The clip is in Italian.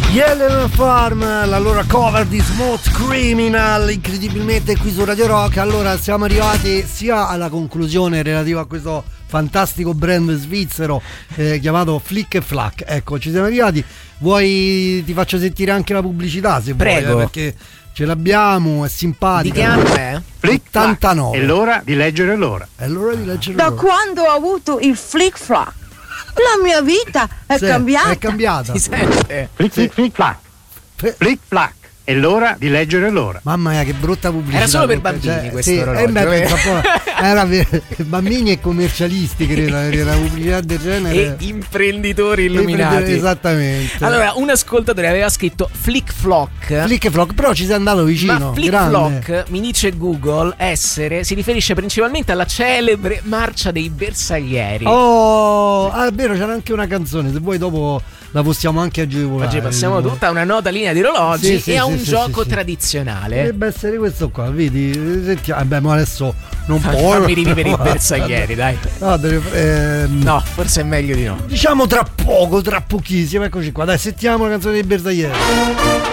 Yellow Farm, la loro cover di Smooth Criminal, incredibilmente qui su Radio Rock. Allora siamo arrivati sia alla conclusione relativa a questo fantastico brand svizzero chiamato Flick e Flack. Ecco, ci siamo arrivati. Vuoi ti faccio sentire anche la pubblicità se Prego. vuoi, perché ce l'abbiamo, è simpatica. Di che anno è? Flick 89. È l'ora di leggere l'ora. È l'ora di leggere Da l'ora. quando ho avuto il Flick Flack, la mia vita è Sì, cambiata. È cambiata. Si sente? Flick, flick, flick, flack. Flick, flack. È l'ora di leggere l'ora. Mamma mia, che brutta pubblicità. Era solo per bambini questo orologio, pensa un po', era per bambini e commercialisti, credo, era una pubblicità del genere. E imprenditori illuminati. Esattamente. Allora, un ascoltatore aveva scritto Flick Flock. Flick e Flock, però ci sei andato vicino. Ma Flick grande. Flock, mi dice Google, si riferisce principalmente alla celebre marcia dei bersaglieri. Oh, è vero, c'era anche una canzone, se vuoi dopo la possiamo anche agevolare. Oggi passiamo tutta a una nota linea di orologi Sì, e a sì, un sì, gioco sì. tradizionale. Dovrebbe essere questo qua, vedi? Sentiamo. Beh, ma adesso non può. Fammi rivivere i bersaglieri, dai. No, forse è meglio di no. Diciamo tra pochissimo, eccoci qua. Dai, sentiamo la canzone dei bersaglieri.